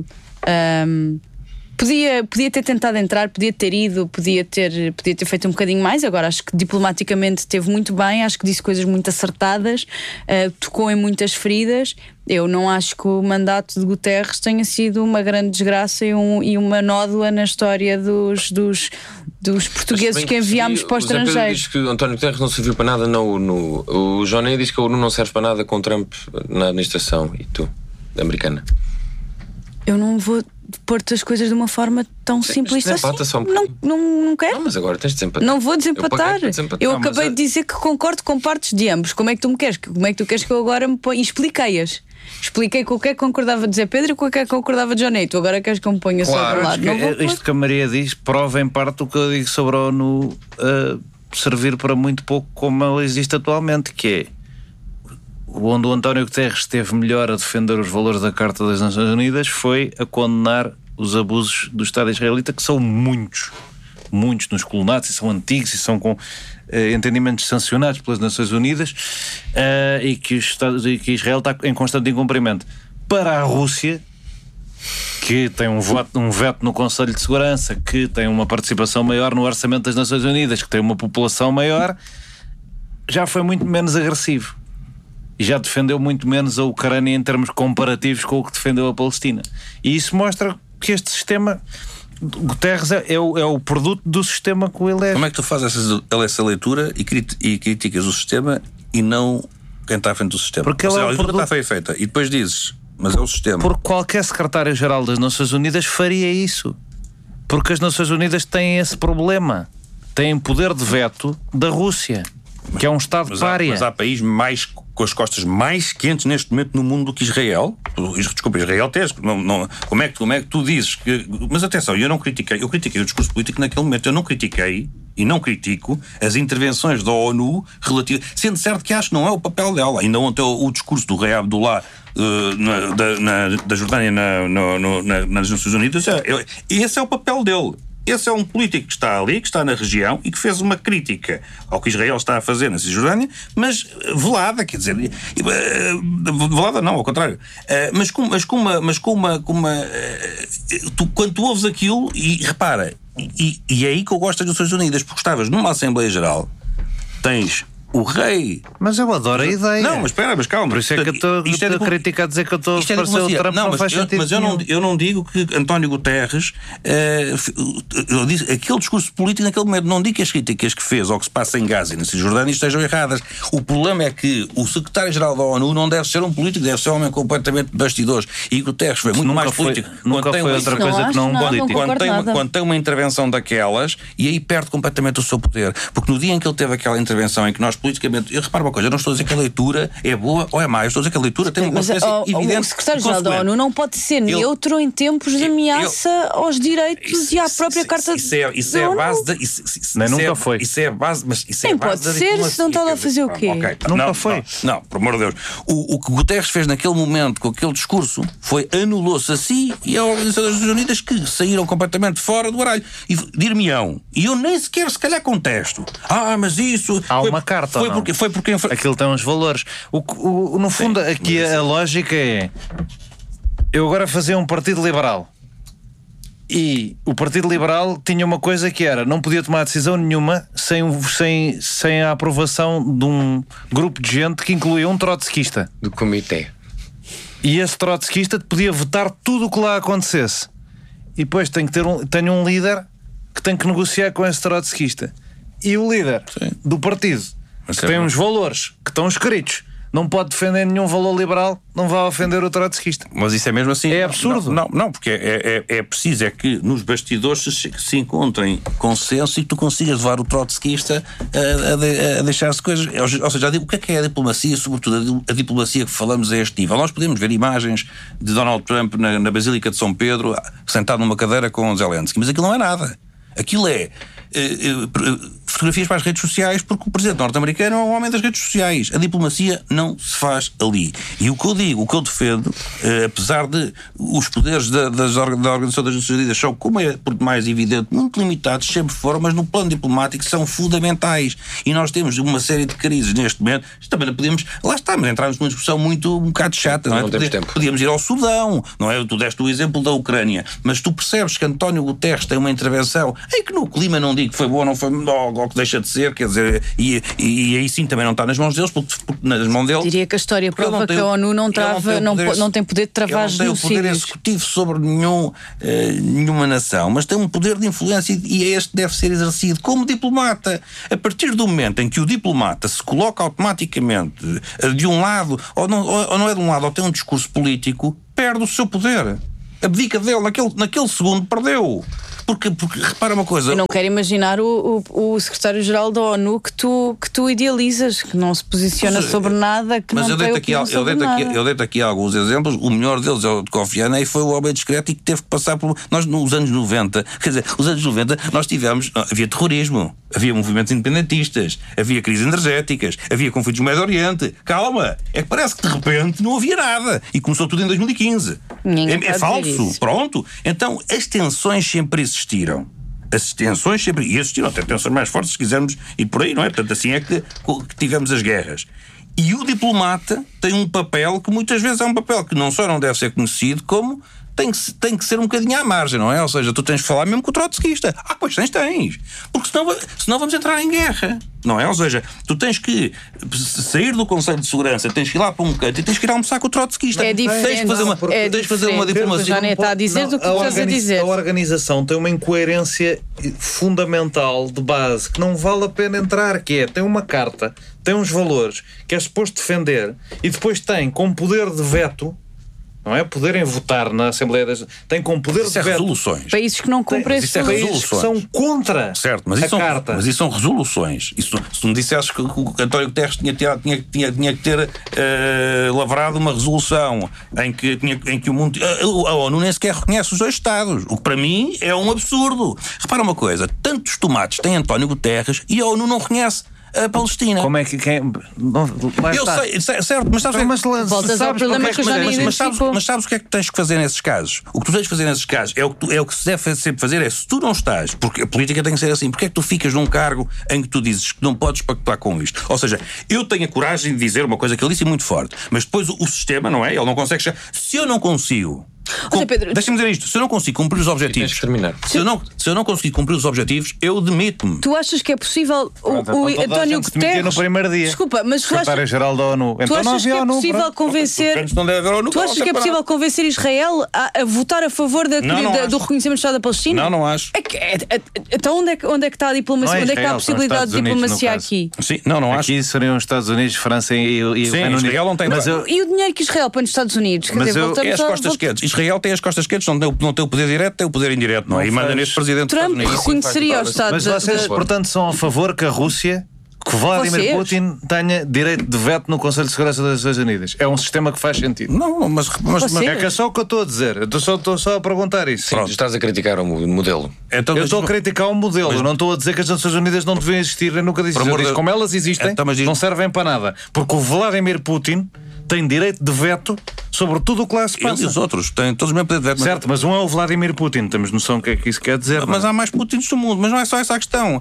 Podia ter tentado entrar, podia ter ido, podia ter feito um bocadinho mais. Agora acho que diplomaticamente esteve muito bem, acho que disse coisas muito acertadas, tocou em muitas feridas. Eu não acho que o mandato de Guterres tenha sido uma grande desgraça e uma nódoa na história dos portugueses que enviámos para o estrangeiro. Diz que António Guterres não serviu para nada na ONU. O Johnny diz que a ONU não serve para nada com Trump na administração. E tu, americana? Eu não vou pôr-te as coisas de uma forma tão simplista assim. Não quero. Não, mas agora tens de desempatar. Não vou desempatar. Eu acabei de dizer que concordo com partes de ambos. Como é que tu me queres? Como é que tu queres que eu agora me ponha? Expliquei-as. Expliquei com o que é que concordava de Zé Pedro e com o que é que concordava de Johnny. Tu agora queres que eu me ponha só do lado? Isto que a Maria diz prova em parte o que eu digo sobre a ONU servir para muito pouco como ela existe atualmente, que é onde o António Guterres esteve melhor a defender os valores da Carta das Nações Unidas foi a condenar os abusos do Estado israelita, que são muitos nos colonatos, e são antigos e são com entendimentos sancionados pelas Nações Unidas, e que Israel está em constante incumprimento. Para a Rússia, que tem um veto no Conselho de Segurança, que tem uma participação maior no orçamento das Nações Unidas, que tem uma população maior, já foi muito menos agressivo. E já defendeu muito menos a Ucrânia em termos comparativos com o que defendeu a Palestina. E isso mostra que este sistema, Guterres é o produto do sistema que ele é. Como é que tu fazes essa leitura e criticas o sistema e não quem está à frente do sistema? Porque a leitura está feita e depois dizes, mas é o sistema. Porque qualquer secretário-geral das Nações Unidas faria isso. Porque as Nações Unidas têm esse problema. Têm poder de veto da Rússia, que é um Estado pária. Mas há país com as costas mais quentes neste momento no mundo do que Israel. Desculpa, Israel tem. Como é que tu dizes que... Mas atenção, eu critiquei o discurso político naquele momento. Eu não critiquei e não critico as intervenções da ONU relativas, sendo certo que acho que não é o papel dela. Ainda ontem o discurso do rei Abdullah da Jordânia nas Nações Unidas, esse é o papel dele. Esse é um político que está ali, que está na região e que fez uma crítica ao que Israel está a fazer na Cisjordânia, mas velada, quer dizer, velada não, ao contrário, mas com uma quando tu ouves aquilo e repara, e é aí que eu gosto das Nações Unidas, porque estavas numa Assembleia Geral, tens o rei... Mas eu adoro a ideia. Não, mas espera, mas calma. Por isso é que eu estou a criticar a dizer que eu estou a parecer o Trump, não faz sentido. Mas eu não digo que António Guterres eu disse, aquele discurso político naquele momento, não digo que as críticas que fez ao que se passa em Gaza e na Cisjordânia estejam erradas. O problema é que o secretário-geral da ONU não deve ser um político, deve ser um homem completamente de bastidores. E Guterres foi muito mais político. Nunca foi outra coisa que não um político. Quando tem uma intervenção daquelas, e aí perde completamente o seu poder. Porque no dia em que ele teve aquela intervenção em que nós politicamente, eu reparo uma coisa, eu não estou a dizer que a leitura é boa ou é má, eu estou a dizer que a leitura tem uma consequência evidente. O secretário-geral da ONU não pode ser neutro em tempos de ameaça aos direitos e à própria Carta isso é a base da... Nem nunca foi. Isso é a base, mas isso é nem a base pode ser, se não está a fazer o quê? Nunca foi. Não, por amor de Deus. O que Guterres fez naquele momento com aquele discurso foi anulou-se a si e a Organização das Nações Unidas, que saíram completamente fora do baralho. E dir-me-ão, e eu nem sequer se calhar contesto. Mas isso... Há uma carta, foi porque aquilo tem uns valores. No fundo, sim, aqui a lógica é: eu agora fazia um partido liberal e o Partido Liberal tinha uma coisa que era: não podia tomar decisão nenhuma sem a aprovação de um grupo de gente que incluía um trotskista do comitê. E esse trotskista podia vetar tudo o que lá acontecesse. E depois tem um líder que tem que negociar com esse trotskista. E o líder, sim, do partido, que tem uns valores que estão escritos, não pode defender nenhum valor liberal, não vai ofender o trotskista. Mas isso é mesmo assim? É absurdo. Não, porque é preciso que nos bastidores se encontrem consenso e que tu consigas levar o trotskista a deixar-se coisas. Ou seja, o que é a diplomacia, sobretudo a diplomacia que falamos a este nível? Nós podemos ver imagens de Donald Trump na Basílica de São Pedro, sentado numa cadeira com Zelensky, mas aquilo não é nada. Aquilo é fotografias para as redes sociais, porque o presidente norte-americano é um homem das redes sociais. A diplomacia não se faz ali. E o que eu digo, o que eu defendo, apesar de os poderes da Organização das Nações Unidas são, como é por demais evidente, muito limitados, sempre foram, mas no plano diplomático são fundamentais. E nós temos uma série de crises neste momento. Também não podemos, lá está, mas entramos numa discussão um bocado chata, não é? Não temos tempo. Podíamos ir ao Sudão, não é? Tu deste o exemplo da Ucrânia, mas tu percebes que António Guterres tem uma intervenção em que no clima não digo que foi boa, não foi, ou que deixa de ser, quer dizer, e aí sim também não está nas mãos deles, porque nas mãos dele. Diria que a história prova que a ONU não tem poder de travar genocídios. Não tem o poder executivo sobre nenhuma nação, mas tem um poder de influência e este deve ser exercido como diplomata. A partir do momento em que o diplomata se coloca automaticamente de um lado, ou não é de um lado, ou tem um discurso político, perde o seu poder. Abdica dele, naquele segundo perdeu. Porque repara uma coisa. Eu não quero imaginar o secretário-geral da ONU que tu idealizas, que não se posiciona sobre nada, que mas não tem opinião sobre nada. Eu deito aqui alguns exemplos. O melhor deles é o de Kofi Annan, e foi o homem discreto e que teve que passar por... Nós, nos anos 90, quer dizer, os anos 90, nós tivemos... Havia terrorismo, havia movimentos independentistas, havia crises energéticas, havia conflitos no Médio Oriente. Calma! É que parece que de repente não havia nada. E começou tudo em 2015. É falso. Pronto. Então, as tensões sempre existiram. As tensões sempre existiram. Até tensões mais fortes, se quisermos ir por aí, não é? Portanto, assim é que tivemos as guerras. E o diplomata tem um papel que muitas vezes é um papel que não só não deve ser conhecido, como tem que ser um bocadinho à margem, não é? Ou seja, tu tens que falar mesmo com o trotskista. Pois tens. Porque senão vamos entrar em guerra, não é? Ou seja, tu tens que sair do Conselho de Segurança, tens que ir lá para um canto e tens que ir almoçar com o trotskista. É diferente. Tens de fazer uma diplomacia. O Johnny está a dizer do que tu estás a dizer. A organização tem uma incoerência fundamental de base que não vale a pena entrar, que é, tem uma carta, tem uns valores que é suposto defender e depois tem com poder de veto, não é? Poderem votar na Assembleia tem com poder de veto resoluções. Países que não cumprem isso é resoluções. Que são contra a carta. Mas isso são resoluções. Se tu me dissesses que o António Guterres tinha que ter lavrado uma resolução em que o mundo... A ONU nem sequer reconhece os dois Estados. O que para mim é um absurdo. Repara uma coisa. Tantos tomates tem António Guterres e a ONU não reconhece a Palestina. Como é que eu sei, certo, mas sabes voltas ao problema que o Johnny identificou. Mas sabes o que é que tens que fazer nesses casos? O que tu tens de fazer nesses casos é o que se deve sempre fazer é, se tu não estás, porque a política tem que ser assim, porque é que tu ficas num cargo em que tu dizes que não podes pactuar com isto? Ou seja, eu tenho a coragem de dizer uma coisa que ele disse muito forte, mas depois o sistema, não é? Ele não consegue chegar. Se eu não consigo... Deixa-me dizer isto, se eu não consigo cumprir os objetivos, se eu não conseguir cumprir os objetivos, eu demito-me. Tu achas que é possível o António Guterres no primeiro dia? Desculpa, mas tu secretário-geral da ONU. Tu achas que é possível convencer? Tu achas que é possível convencer Israel a votar a favor do reconhecimento do Estado da Palestina? Não acho. Então onde é que está a diplomacia? Onde é que está a possibilidade de diplomacia aqui? Sim, não acho. Aqui seriam os Estados Unidos, França e o Reino Unido. Israel não tem. E o dinheiro que Israel põe nos Estados Unidos? É as costas quentes. Israel tem as costas quentes, não tem o poder direto, tem o poder indireto, não é? E manda neste presidente. Trump reconheceria o Estado. Mas vocês, portanto, são a favor que a Rússia, que Vladimir Putin tenha direito de veto no Conselho de Segurança das Nações Unidas? É um sistema que faz sentido. Não, mas é que é só o que eu estou a dizer. Eu estou só a perguntar isso. Sim, estás a criticar o modelo. Então, eu estou a criticar o modelo. Eu não estou a dizer que as Nações Unidas não deviam existir. Eu nunca disse isso. Como elas existem, não servem para nada. Porque o Vladimir Putin tem direito de veto sobre tudo o que lá se passa. E os outros têm todos o mesmo poder de veto. Certo, mas um é o Vladimir Putin. Temos noção do que é que isso quer dizer. Mas há mais Putins do mundo. Mas não é só essa a questão.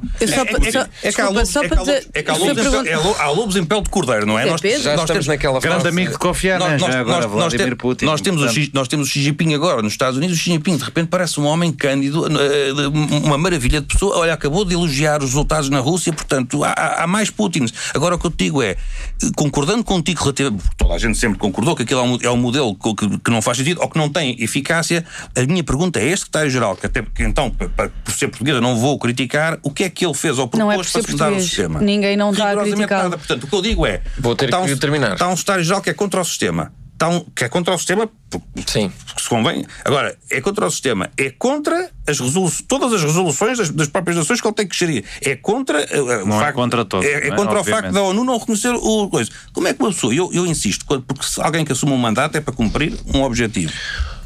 Há lobos em pele de cordeiro, não é? Nós estamos naquela fase. Grande amigo de Kofi Annan. Vladimir Putin. Nós temos o Xi Jinping agora nos Estados Unidos. O Xi Jinping de repente parece um homem cândido, uma maravilha de pessoa. Olha, acabou de elogiar os resultados na Rússia. Portanto, há mais Putins. Agora o que eu te digo é, concordando contigo relativamente, toda a gente sempre concordou que aquilo é um modelo que não faz sentido ou que não tem eficácia. A minha pergunta é este secretário-geral, que até porque então, por ser português, eu não vou criticar, o que é que ele fez ou propôs para mudar o sistema? Ninguém não está a criticar. Portanto, o que eu digo é, vou ter que terminar. Está um secretário-geral que é contra o sistema. Que é contra o sistema, sim, porque se convém. Agora, é contra o sistema, é contra todas as resoluções das próprias nações que ele tem que gerir. É contra não é contra todos. É contra o facto da ONU não reconhecer o coisa. Como é que uma pessoa, eu insisto, porque se alguém que assume um mandato é para cumprir um objetivo.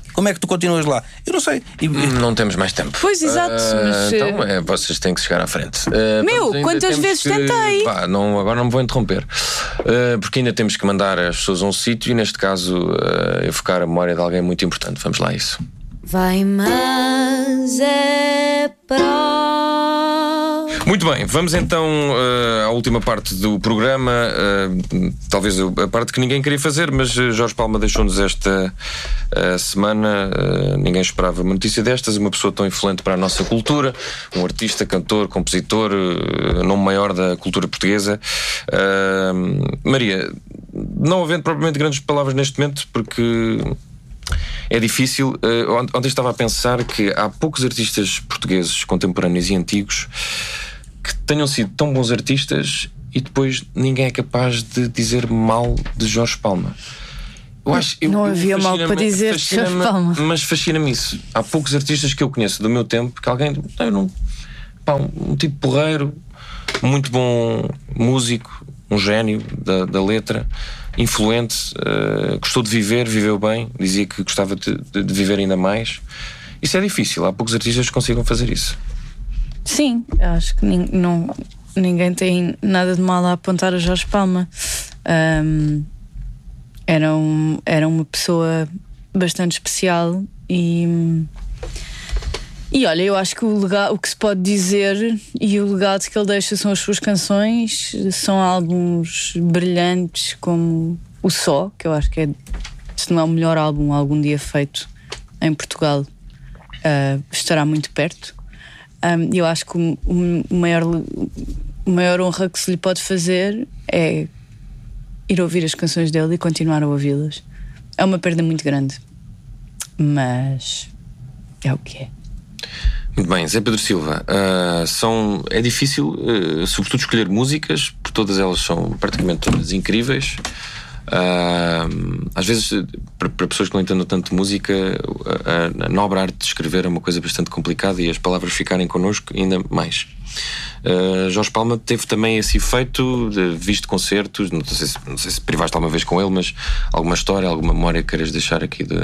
Como é que tu continuas lá? Eu não sei. Não temos mais tempo. Pois, exato. Mas, então, vocês têm que chegar à frente. Quantas vezes tentei? Agora não me vou interromper. Porque ainda temos que mandar as pessoas a um sítio e, neste caso, evocar a memória de alguém muito importante. Vamos lá a isso. Vai, mas é prova. Muito bem, vamos então à última parte do programa. Talvez a parte que ninguém queria fazer, mas Jorge Palma deixou-nos esta semana. Ninguém esperava uma notícia destas. Uma pessoa tão influente para a nossa cultura, um artista, cantor, compositor, nome maior da cultura portuguesa. Maria, não havendo propriamente grandes palavras neste momento, porque é difícil. Ontem estava a pensar que há poucos artistas portugueses contemporâneos e antigos que tenham sido tão bons artistas e depois ninguém é capaz de dizer mal de Jorge Palma. Não havia mal para dizer de Jorge Palma. Mas fascina-me isso. Há poucos artistas que eu conheço do meu tempo que alguém, um tipo porreiro, muito bom músico, um gênio da letra, influente, gostou de viver, viveu bem, dizia que gostava de viver ainda mais. Isso é difícil, há poucos artistas que consigam fazer isso. Sim, acho que ninguém tem nada de mal a apontar a Jorge Palma. Era uma pessoa bastante especial e olha, eu acho que o que se pode dizer e o legado que ele deixa são as suas canções. São álbuns brilhantes como o Só, que eu acho que se não é o melhor álbum algum dia feito em Portugal, estará muito perto. Eu acho que o maior honra que se lhe pode fazer é ir ouvir as canções dele e continuar a ouvi-las. É uma perda muito grande, mas é o que é. Muito bem, Zé Pedro Silva, é difícil, sobretudo, escolher músicas, porque todas elas são praticamente todas incríveis. Às vezes, para pessoas que não entendem tanto de música, a nobre arte de escrever é uma coisa bastante complicada e as palavras ficarem connosco ainda mais. Jorge Palma teve também esse efeito, visto concertos, não sei se privaste alguma vez com ele, mas alguma história, alguma memória que queiras deixar aqui de...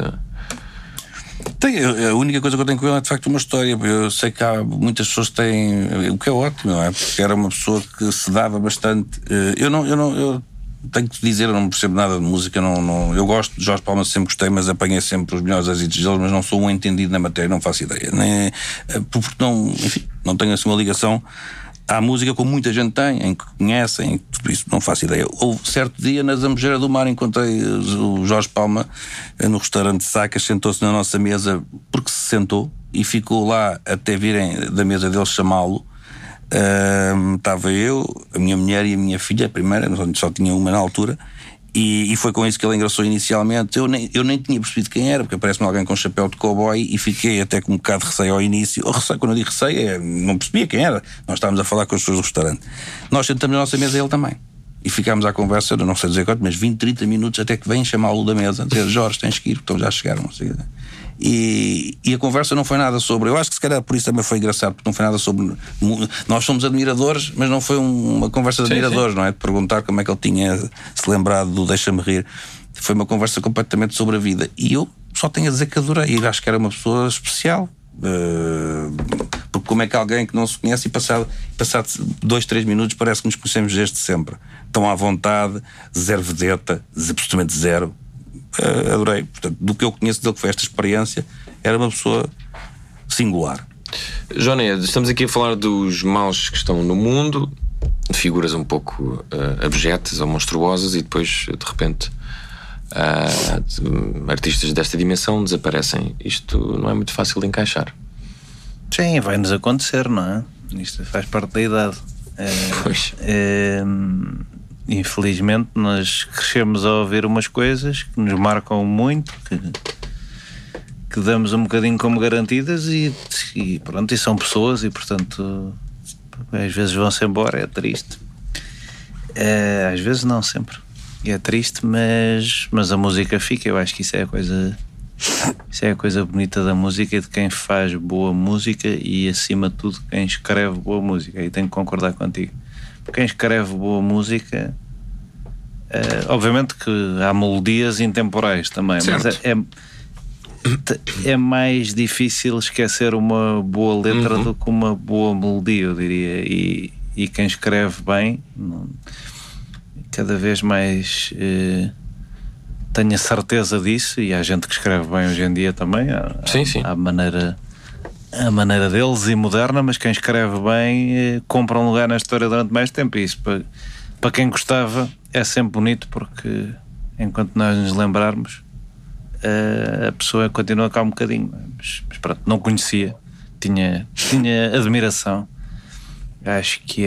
A única coisa que eu tenho com ele é de facto uma história. Eu sei que há muitas pessoas que têm, o que é ótimo, não é? Porque era uma pessoa que se dava bastante. Eu tenho que dizer, eu não percebo nada de música, eu gosto de Jorge Palma, sempre gostei, mas apanhei sempre os melhores êxitos dele, mas não sou um entendido na matéria, não faço ideia, porque não tenho assim uma ligação à música como muita gente tem, em que conhecem, tudo isso, não faço ideia. Houve certo dia na Zambujeira do Mar, encontrei o Jorge Palma no restaurante Sacas, sentou-se na nossa mesa porque se sentou e ficou lá até virem da mesa dele chamá-lo. Estava eu, a minha mulher e a minha filha, a primeira, só tinha uma na altura, e foi com isso que ele engraçou inicialmente. Eu nem tinha percebido quem era, porque parece-me alguém com chapéu de cowboy, e fiquei até com um bocado de receio ao início. Quando eu digo receio, não percebia quem era. Nós estávamos a falar com as pessoas do restaurante. Nós sentamos na nossa mesa, ele também, e ficámos à conversa, eu não sei dizer quanto, mas 20, 30 minutos até que vem chamá-lo da mesa, dizer: Jorge, tens que ir, então já chegaram, não sei. E a conversa não foi nada sobre, eu acho que se calhar por isso também foi engraçado, porque não foi nada sobre, nós somos admiradores, mas não foi uma conversa de admiradores, sim. Não é? De perguntar como é que ele tinha se lembrado do Deixa-me Rir. Foi uma conversa completamente sobre a vida, e eu só tenho a dizer que adorei, e acho que era uma pessoa especial, porque como é que alguém que não se conhece e passado 2, 3 minutos parece que nos conhecemos desde sempre, tão à vontade, zero vedeta, absolutamente zero. Adorei. Portanto, do que eu conheço dele, que foi esta experiência, era uma pessoa singular. Joné, estamos aqui a falar dos maus que estão no mundo, de figuras um pouco abjetas ou monstruosas, e depois, de repente, artistas desta dimensão desaparecem. Isto não é muito fácil de encaixar. Sim, vai-nos acontecer, não é? Isto faz parte da idade. Pois. Infelizmente nós crescemos a ouvir umas coisas que nos marcam muito, que damos um bocadinho como garantidas, e pronto, e são pessoas, e portanto às vezes vão-se embora, é triste. Às vezes não, sempre. E é triste, mas a música fica. Eu acho que isso é a coisa bonita da música e de quem faz boa música, e acima de tudo quem escreve boa música. E tenho que concordar contigo. Quem escreve boa música, obviamente que há melodias intemporais também, certo. Mas é mais difícil esquecer uma boa letra do que uma boa melodia, eu diria. E quem escreve bem, cada vez mais tenho a certeza disso, e há gente que escreve bem hoje em dia também. Sim. A maneira deles e moderna, mas quem escreve bem compra um lugar na história durante mais tempo. E isso, para quem gostava, é sempre bonito, porque enquanto nós nos lembrarmos, a pessoa continua cá um bocadinho. Mas pronto, não conhecia, tinha admiração. Acho que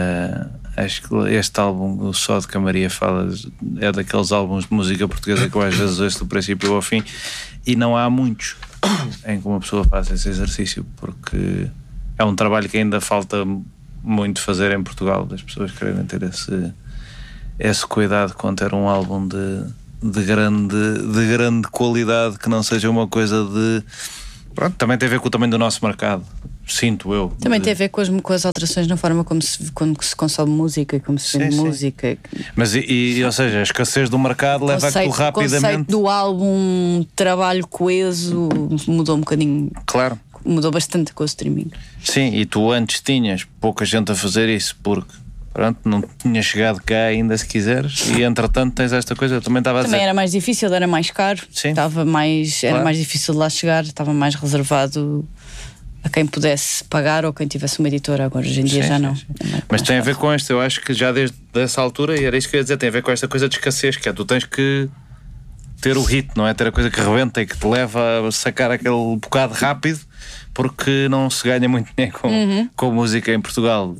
este álbum, o Só de Camaria, é daqueles álbuns de música portuguesa que eu às vezes ouço do princípio ao fim, e não há muitos em que uma pessoa faça esse exercício, porque é um trabalho que ainda falta muito fazer em Portugal, das pessoas quererem ter esse cuidado com ter um álbum de grande qualidade, que não seja uma coisa de... Pronto, também tem a ver com o tamanho do nosso mercado, sinto eu. Também tem a ver com as alterações na forma como se consome música, como se vende música. Mas ou seja, a escassez do mercado leva a que tu rapidamente... O conceito do álbum, trabalho coeso, mudou um bocadinho. Claro. Mudou bastante com o streaming. Sim, e tu antes tinhas pouca gente a fazer isso, porque pronto, não tinha chegado cá ainda, se quiseres, e entretanto tens esta coisa. Eu também estava a dizer. Também era mais difícil, era mais caro. Sim. Era mais difícil de lá chegar, estava mais reservado a quem pudesse pagar ou quem tivesse uma editora. Agora hoje em dia já não. Mas tem a ver com isto, eu acho que já desde essa altura, e era isso que eu ia dizer, tem a ver com esta coisa de escassez, que é tu tens que ter o hit, não é? Ter a coisa que rebenta e que te leva a sacar aquele bocado rápido, porque não se ganha muito dinheiro com música em Portugal.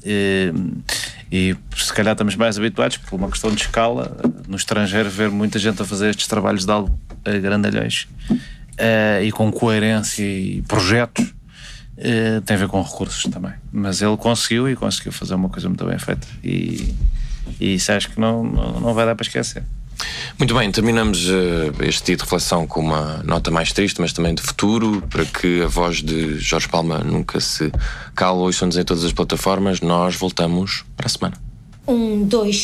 E se calhar estamos mais habituados, por uma questão de escala, no estrangeiro, ver muita gente a fazer estes trabalhos de álbum grandalhões e com coerência e projetos. Tem a ver com recursos também, mas ele conseguiu fazer uma coisa muito bem feita, e isso acho que não vai dar para esquecer. Muito bem, terminamos este dia de reflexão com uma nota mais triste, mas também de futuro, para que a voz de Jorge Palma nunca se cale. Ouçam-nos em todas as plataformas. Nós voltamos para a semana. 1, 2